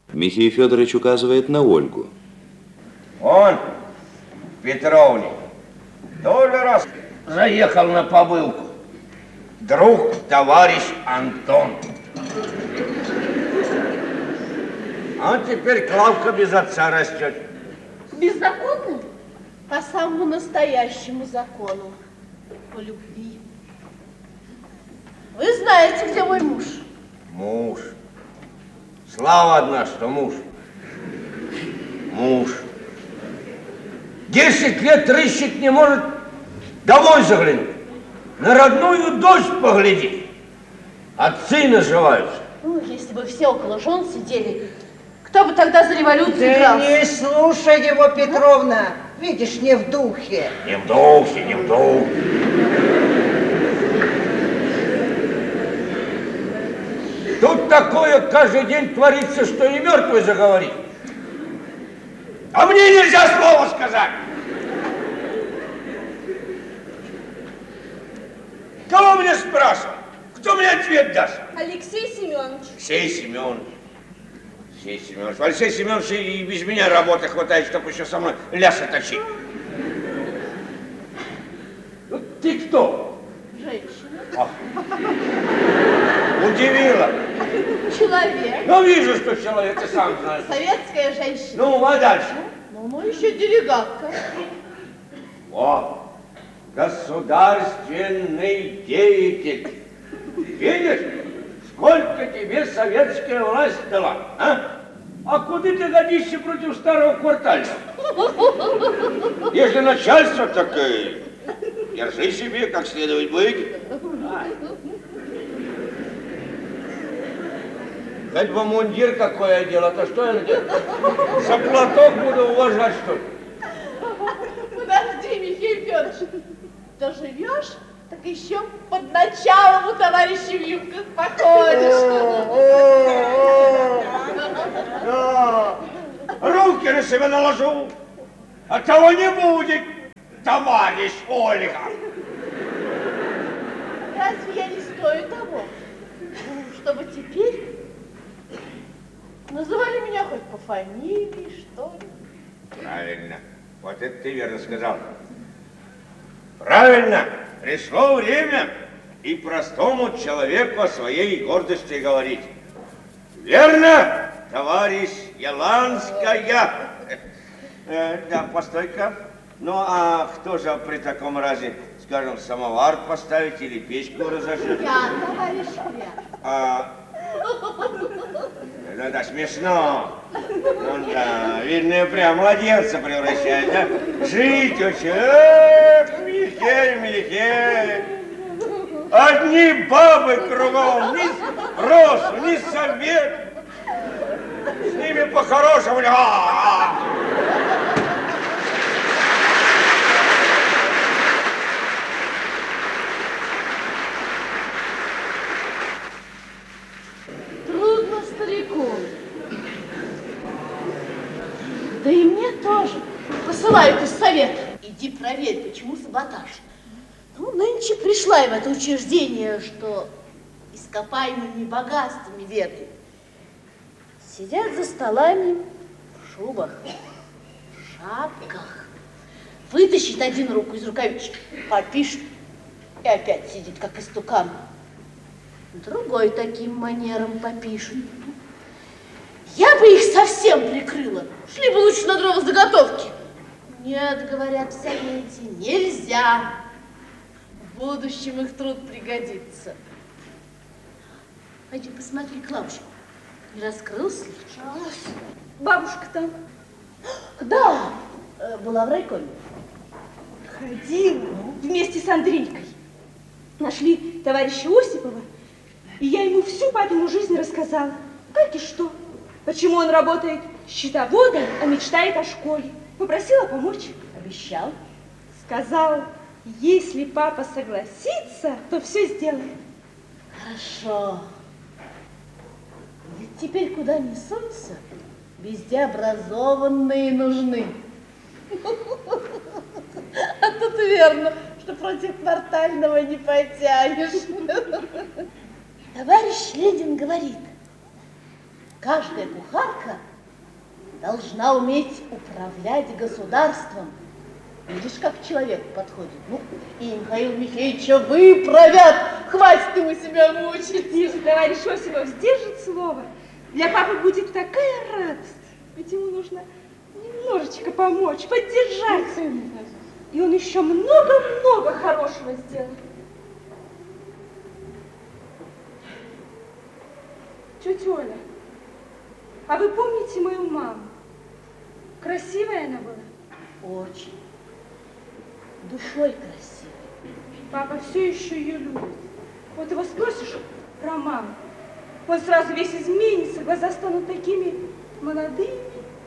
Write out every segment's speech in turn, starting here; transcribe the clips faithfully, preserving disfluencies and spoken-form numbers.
Михей Федорович указывает на Ольгу. Он, Петровне, тоже раз заехал на побылку. Друг, товарищ Антон. А теперь Клавка без отца растет. Беззаконно? По самому настоящему закону. По любви. Вы знаете, где мой муж? Муж. Слава одна, что муж. Муж. Десять лет рыщет не может домой заглянуть. На родную дочь поглядеть. Отцы наживаются. Ну, если бы все около жен сидели, кто бы тогда за революцию да дрался? Не слушай его, Петровна. А? Видишь, не в духе. Не в духе, не в духе. Тут такое каждый день творится, что и мертвый заговорит. А мне нельзя слова сказать. Кого мне спрашивать? Кто мне ответ даст? Алексей Семенович. Алексей Семенович. Алексей Семенович. Алексей Семенович и без меня работы хватает, чтобы еще со мной лясы точить. Ну, ты кто? Женщина. А. Удивила. Человек. Ну, вижу, что человек, ты сам знаешь. Советская женщина. Ну, а дальше? Ну, ну еще делегатка. О, государственный деятель. Видишь, сколько тебе советская власть дала, а? А куда ты годишься против старого квартального? Если начальство, так и держи себе, как следует быть. Хоть бы мундир какой одел, а то что я надел? За платок буду уважать, что ли? Подожди, Михаил Федорович, доживешь, так еще под началом у товарища в юбках походишь. Руки на себя наложу, а того не будет, товарищ Ольга. Разве я не стою того, чтобы теперь называли меня хоть по фамилии, что ли? Правильно. Вот это ты верно сказал. Правильно. Пришло время и простому человеку о своей гордости говорить. Верно, товарищ Яланская? Э, да, постой-ка. Ну, а кто же при таком разе, скажем, самовар поставить или печку разожжет? Я, товарищ Илья. А... Да, да, смешно. Ну да, видно, прям младенца превращает, да? Жить очень. Эх, Михей, Михей. Одни бабы кругом, ни рос, ни совет. С ними по-хорошему. Трудно старику. Да и мне тоже. Посылают из совета. Иди проверь, почему саботаж. Ну, нынче пришла я в это учреждение, что ископаемыми богатствами ведают. Сидят за столами в шубах, в шапках. Вытащит один руку из рукавички, попишет и опять сидит, как истукан. Другой таким манером попишет. Я бы их совсем прикрыла. Шли бы лучше на дрова заготовки. Нет, говорят в совете, нельзя. В будущем их труд пригодится. Пойди посмотри Клавушку. Не раскрылся ли? Бабушка там? Да, была в райкоме. Ходила вместе с Андрейкой. Нашли товарища Осипова, и я ему всю папину жизнь рассказала. Как и что. Почему он работает счетоводом, а мечтает о школе. Попросила помочь. Обещал. Сказал, если папа согласится, то все сделает. Хорошо. Ведь теперь куда ни сунься, везде образованные нужны. А тут верно, что против квартального не потянешь. Товарищ Ленин говорит, каждая кухарка должна уметь управлять государством. Видишь, как человек подходит? Ну, и Михаил Михеевича выправят. Хватит ему себя мучить. Если товарищ Осипов сдержит слово, для папы будет такая радость. Ведь ему нужно немножечко помочь, поддержать. И он еще много-много хорошего сделает. Тетя Оля, а вы помните мою маму? Красивая она была? Очень. Душой красивой. Папа все еще ее любит. Вот его спросишь про маму, он сразу весь изменится, глаза станут такими молодыми.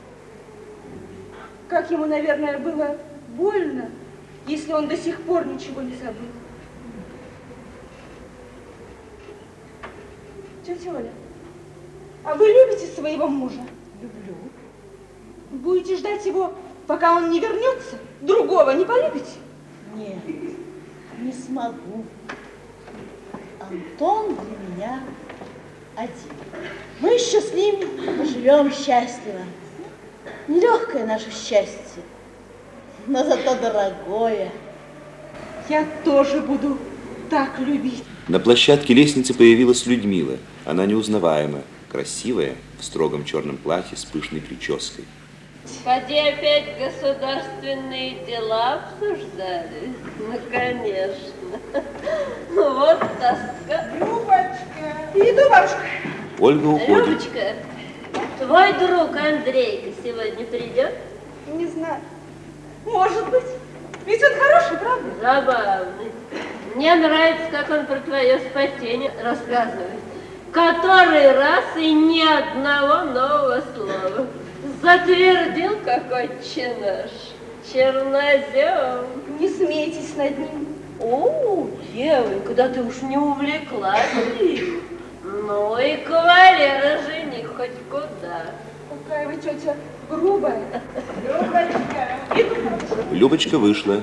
Как ему, наверное, было больно, если он до сих пор ничего не забыл. Тетя Оля, а вы любите своего мужа? Люблю. Будете ждать его, пока он не вернется? Другого не полюбите? Нет, не смогу. Антон для меня один. Мы еще с ним поживем счастливо. Нелегкое наше счастье, но зато дорогое. Я тоже буду так любить. На площадке лестницы появилась Людмила. Она неузнаваема, красивая, в строгом черном платье с пышной прической. Поди опять государственные дела обсуждали? Ну, конечно. Вот тоска. Любочка. Иду, бабушка. Ольга уходит. Любочка, твой друг Андрейка сегодня придет? Не знаю. Может быть. Ведь он хороший, правда? Забавный. Мне нравится, как он про твое спасение рассказывает. Который раз и ни одного нового слова. Затвердил, как отче наш. Чернозем. Не смейтесь над ним. О, девонька, да ты уж не увлеклась ли? Ну и кавалера жених хоть куда. Какая вы тетя грубая. Любочка. Иду, бабушка. Любочка вышла.